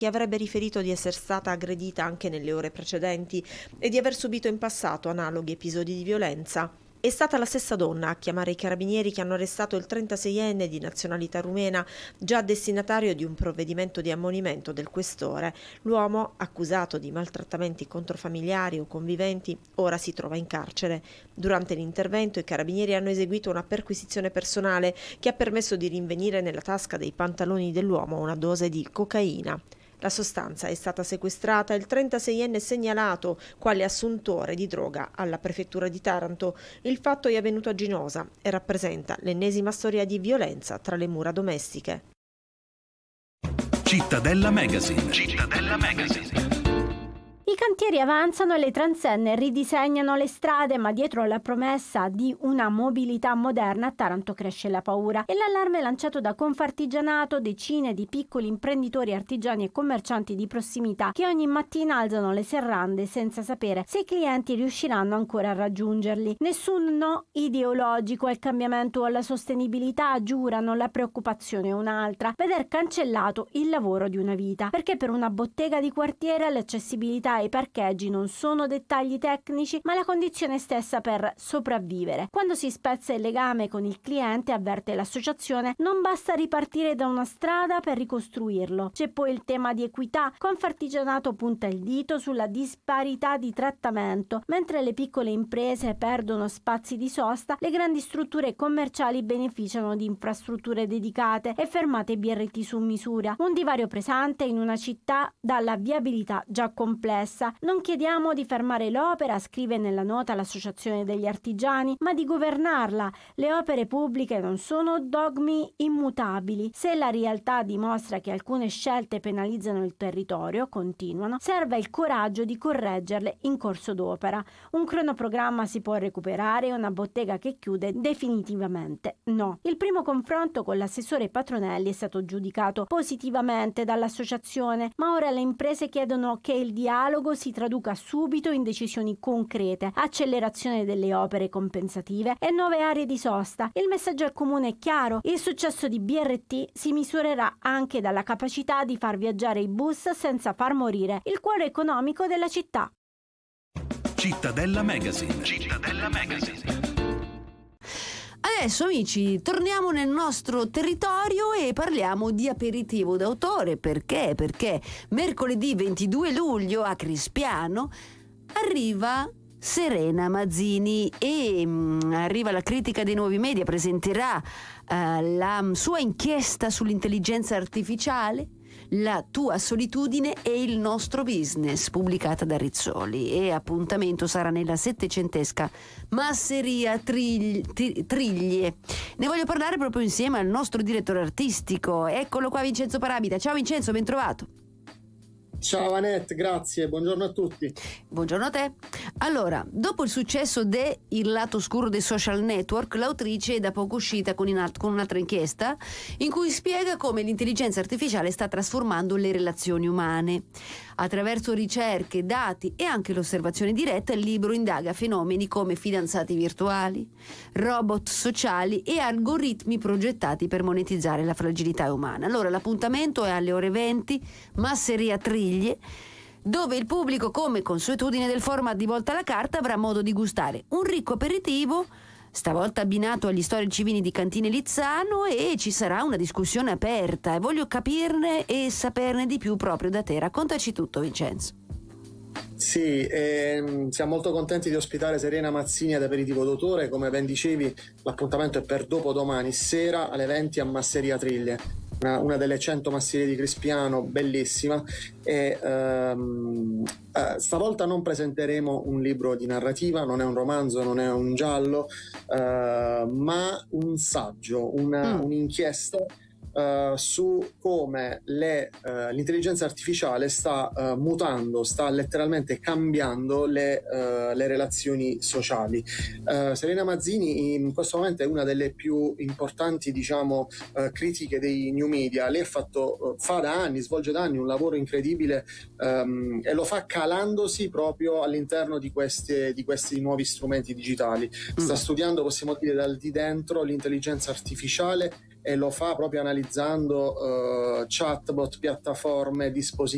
che avrebbe riferito di essere stata aggredita anche nelle ore precedenti e di aver subito in passato analoghi episodi di violenza. È stata la stessa donna a chiamare i carabinieri che hanno arrestato il 36enne di nazionalità rumena, già destinatario di un provvedimento di ammonimento del questore. L'uomo, accusato di maltrattamenti contro familiari o conviventi, ora si trova in carcere. Durante l'intervento i carabinieri hanno eseguito una perquisizione personale che ha permesso di rinvenire nella tasca dei pantaloni dell'uomo una dose di cocaina. La sostanza è stata sequestrata e il 36enne segnalato quale assuntore di droga alla prefettura di Taranto. Il fatto è avvenuto a Ginosa e rappresenta l'ennesima storia di violenza tra le mura domestiche. Cittadella Magazine. Cittadella Magazine. I cantieri avanzano e le transenne ridisegnano le strade, ma dietro alla promessa di una mobilità moderna a Taranto cresce la paura. E l'allarme lanciato da Confartigianato, decine di piccoli imprenditori, artigiani e commercianti di prossimità che ogni mattina alzano le serrande senza sapere se i clienti riusciranno ancora a raggiungerli. Nessun no ideologico al cambiamento o alla sostenibilità, giurano, la preoccupazione è un'altra: veder cancellato il lavoro di una vita. Perché per una bottega di quartiere l'accessibilità e i parcheggi non sono dettagli tecnici, ma la condizione stessa per sopravvivere. Quando si spezza il legame con il cliente, avverte l'associazione, non basta ripartire da una strada per ricostruirlo. C'è poi il tema di equità. Confartigianato punta il dito sulla disparità di trattamento. Mentre le piccole imprese perdono spazi di sosta, le grandi strutture commerciali beneficiano di infrastrutture dedicate e fermate BRT su misura. Un divario pesante in una città dalla viabilità già complessa. Non chiediamo di fermare l'opera, scrive nella nota l'associazione degli artigiani, ma di governarla. Le opere pubbliche non sono dogmi immutabili. Se la realtà dimostra che alcune scelte penalizzano il territorio, continuano, serve il coraggio di correggerle in corso d'opera. Un cronoprogramma si può recuperare, una bottega che chiude definitivamente no. Il primo confronto con l'assessore Patronelli è stato giudicato positivamente dall'associazione, ma ora le imprese chiedono che il dialogo si traduca subito in decisioni concrete, accelerazione delle opere compensative e nuove aree di sosta. Il messaggio al comune è chiaro: il successo di BRT si misurerà anche dalla capacità di far viaggiare i bus senza far morire il cuore economico della città. Cittadella Magazine. Cittadella Magazine. Adesso, amici, torniamo nel nostro territorio e parliamo di aperitivo d'autore. Perché? Perché mercoledì 22 luglio a Crispiano arriva Serena Mazzini e arriva la critica dei nuovi media, presenterà la sua inchiesta sull'intelligenza artificiale, La tua solitudine e il nostro business, pubblicata da Rizzoli. E appuntamento sarà nella 700esca Masseria Triglie. Ne voglio parlare proprio insieme al nostro direttore artistico. Eccolo qua, Vincenzo Parabita. Ciao Vincenzo, ben trovato. Ciao Annette, grazie, buongiorno a tutti. Buongiorno a te. Allora, dopo il successo de Il lato oscuro dei social network, l'autrice è da poco uscita con un'altra inchiesta in cui spiega come l'intelligenza artificiale sta trasformando le relazioni umane. Attraverso ricerche, dati e anche l'osservazione diretta, il libro indaga fenomeni come fidanzati virtuali, robot sociali e algoritmi progettati per monetizzare la fragilità umana. Allora, l'appuntamento è alle ore 20, Masseria Triglie, dove il pubblico, come consuetudine del format di Volta alla Carta, avrà modo di gustare un ricco aperitivo, stavolta abbinato agli storici vini di Cantine Lizzano, e ci sarà una discussione aperta e voglio capirne e saperne di più proprio da te. Raccontaci tutto, Vincenzo. Sì, siamo molto contenti di ospitare Serena Mazzini ad Aperitivo d'autore. Come ben dicevi, l'appuntamento è per dopodomani sera alle 20 a Masseria Triglie, una delle 100 masserie di Crispiano, bellissima. E stavolta non presenteremo un libro di narrativa, non è un romanzo, non è un giallo, ma un saggio, un'inchiesta su come l'intelligenza artificiale sta mutando, sta letteralmente cambiando le relazioni sociali. Serena Mazzini in questo momento è una delle più importanti, diciamo, critiche dei new media. Lei svolge da anni un lavoro incredibile, e lo fa calandosi proprio all'interno di questi nuovi strumenti digitali. Sta studiando, possiamo dire, dal di dentro l'intelligenza artificiale, e lo fa proprio analizzando chatbot, piattaforme, dispositivi